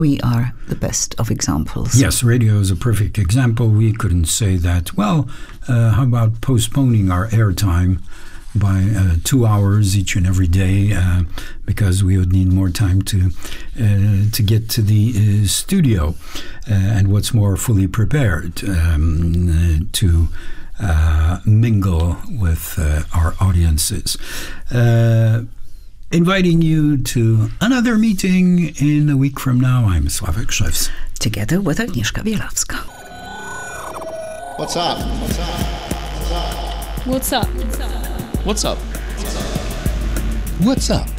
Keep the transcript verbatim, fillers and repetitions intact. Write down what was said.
We are the best of examples. Yes, radio is a perfect example. We couldn't say that, well, uh, how about postponing our airtime by uh, two hours each and every day uh, because we would need more time to uh, to get to the uh, studio uh, and what's more, fully prepared um, uh, to uh, mingle with uh, our audiences. Uh, Inviting you to another meeting in a week from now. I'm Sławek Szewc. Together with Agnieszka Bielawska. What's up? What's up? What's up? What's up? What's up?